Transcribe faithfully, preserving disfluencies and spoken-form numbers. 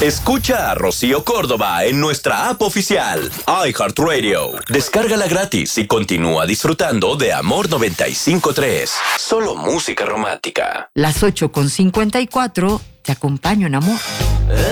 Escucha a Rocío Córdoba en nuestra app oficial, iHeartRadio. Descárgala gratis y continúa disfrutando de Amor noventa y cinco punto tres. Solo música romántica. Las ocho con cincuenta y cuatro, te acompaño en amor.